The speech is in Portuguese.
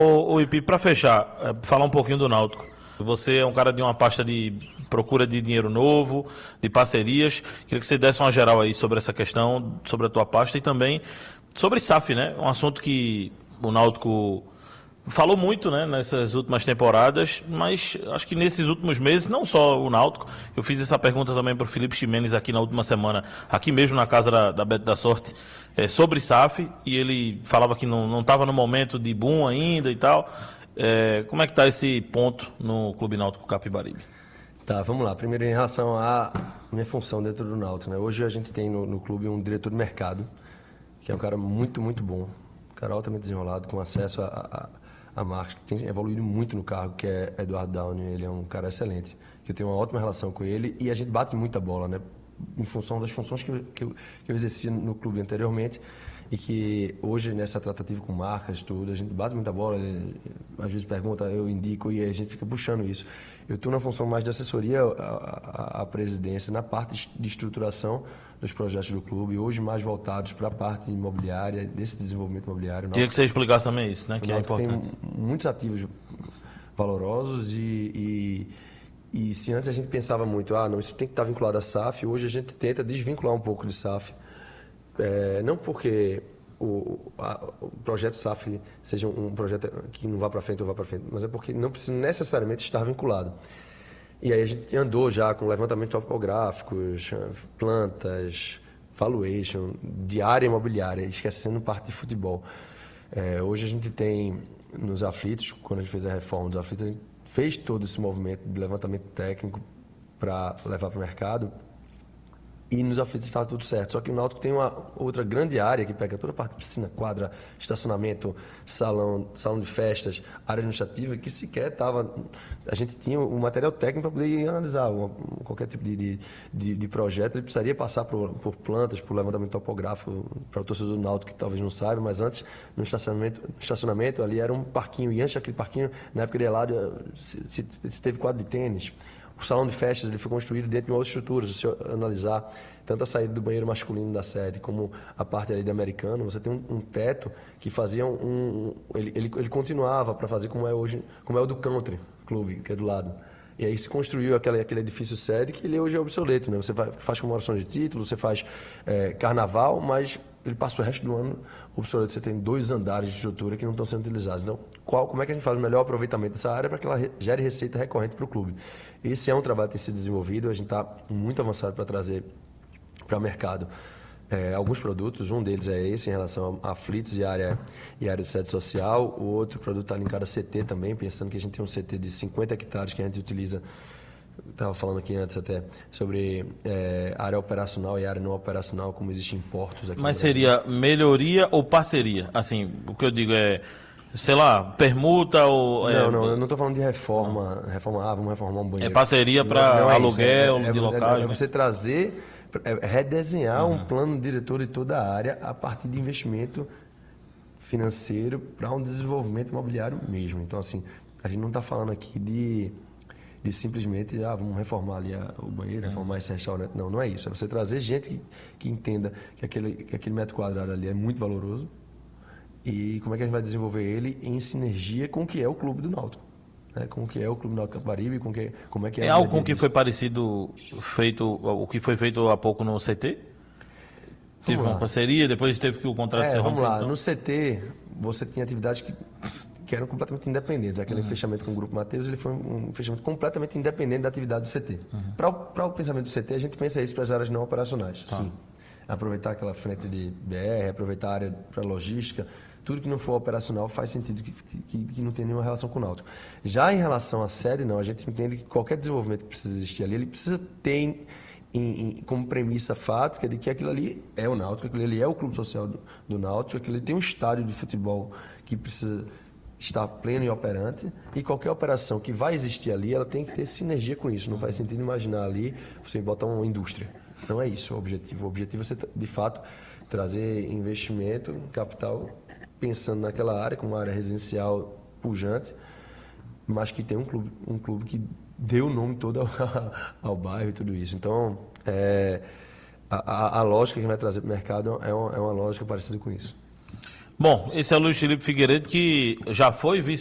Ô Ipi, para fechar, falar um pouquinho do Náutico. Você é um cara de uma pasta de procura de dinheiro novo, de parcerias. Queria que você desse uma geral aí sobre essa questão, sobre a tua pasta e também sobre SAF, né? Um assunto que o Náutico falou muito, né, nessas últimas temporadas, mas acho que nesses últimos meses, não só o Náutico, eu fiz essa pergunta também para o Felipe Ximenes aqui na última semana, aqui mesmo na casa da Beto da Sorte, sobre SAF, e ele falava que não estava no momento de boom ainda e tal. Como é que está esse ponto no Clube Náutico Capibaribe? Tá, vamos lá. Primeiro, em relação à minha função dentro do Náutico, né? Hoje a gente tem no clube um diretor de mercado, que é um cara muito, muito bom, um cara altamente desenrolado, com acesso a marketing, que tem evoluído muito no cargo, que é Eduardo Downey. Ele é um cara excelente, que eu tenho uma ótima relação com ele e a gente bate muita bola, né? Em função das funções que eu exercia no clube anteriormente e que hoje, nessa tratativa com marcas, tudo, a gente bate muita bola, ele, às vezes pergunta, eu indico e a gente fica puxando isso. Eu estou na função mais de assessoria à presidência, na parte de estruturação dos projetos do clube, hoje mais voltados para a parte imobiliária, desse desenvolvimento imobiliário. Queria que você explicasse também isso, né? Que é importante. Tem muitos ativos valorosos e se antes a gente pensava muito, não, isso tem que estar vinculado à SAF, hoje a gente tenta desvincular um pouco de SAF. Não porque o projeto SAF seja um projeto que não vá para frente ou vá para frente, mas é porque não precisa necessariamente estar vinculado. E aí a gente andou já com levantamentos topográficos, plantas, valuation, de área imobiliária, esquecendo parte de futebol. Hoje a gente tem nos aflitos, quando a gente fez a reforma dos aflitos, a gente fez todo esse movimento de levantamento técnico para levar para o mercado. E nos aflitos estava tudo certo. Só que o Náutico tem uma outra grande área que pega toda a parte de piscina, quadra, estacionamento, salão de festas, área administrativa, que sequer estava... A gente tinha o material técnico para poder analisar qualquer tipo de projeto. Ele precisaria passar por plantas, por levantamento topográfico, para o torcedor do Náutico que talvez não saiba, mas antes, no estacionamento ali era um parquinho. E antes daquele parquinho, na época de Eládio, se teve quadro de tênis. O salão de festas ele foi construído dentro de uma outra estrutura. Se você analisar tanto a saída do banheiro masculino da sede como a parte ali de americano, você tem um teto que fazia ele continuava para fazer como é hoje, como é o do Country Club, que é do lado. E aí se construiu aquele edifício sede que ele hoje é obsoleto, né? Você faz comemoração de título, você faz carnaval, mas ele passa o resto do ano obsoleto. Você tem 2 andares de estrutura que não estão sendo utilizados. Então, como é que a gente faz o melhor aproveitamento dessa área para que ela gere receita recorrente para o clube? Esse é um trabalho que tem sido desenvolvido, a gente está muito avançado para trazer para o mercado alguns produtos. Um deles é esse, em relação a aflitos e área de sede social. O outro produto está linkado a CT também, pensando que a gente tem um CT de 50 hectares que a gente utiliza. Estava falando aqui antes até sobre área operacional e área não operacional, como existem portos aqui. Mas seria melhoria ou parceria? Assim, o que eu digo é, sei lá, permuta ou... Não, eu não estou falando de reforma, vamos reformar um banheiro. É parceria para aluguel de locais? É você trazer, redesenhar um plano diretor de toda a área a partir de investimento financeiro para um desenvolvimento imobiliário mesmo. Então, assim, a gente não está falando aqui de simplesmente, vamos reformar ali o banheiro, reformar esse restaurante. Não é isso. É você trazer gente que entenda que aquele metro quadrado ali é muito valoroso e como é que a gente vai desenvolver ele em sinergia com o que é o Clube do Náutico. Né? Com o que é o Clube Náutico Capibaribe, como é que é... algo com que foi parecido, o que foi feito há pouco no CT? Teve uma parceria, depois teve que o contrato ser rompido. Vamos lá. Então. No CT, você tinha atividades que eram completamente independentes. Aquele fechamento com o Grupo Mateus, ele foi um fechamento completamente independente da atividade do CT. Para o pensamento do CT, a gente pensa isso para as áreas não operacionais. Sim. Aproveitar aquela frente de BR, aproveitar a área para logística, tudo que não for operacional faz sentido que não tem nenhuma relação com o Náutico. Já em relação à sede, não, a gente entende que qualquer desenvolvimento que precisa existir ali, ele precisa ter como premissa fática de que aquilo ali é o Náutico, aquilo ali é o clube social do Náutico, aquilo ali tem um estádio de futebol que precisa estar pleno e operante, e qualquer operação que vai existir ali, ela tem que ter sinergia com isso. Não faz sentido imaginar ali você botar uma indústria. Não é isso o objetivo. O objetivo é você, de fato, trazer investimento, capital, pensando naquela área, como uma área residencial pujante, mas que tem um clube que deu o nome todo ao bairro e tudo isso. Então, a lógica que vai trazer para o mercado é uma lógica parecida com isso. Bom, esse é o Luiz Felipe Figueiredo, que já foi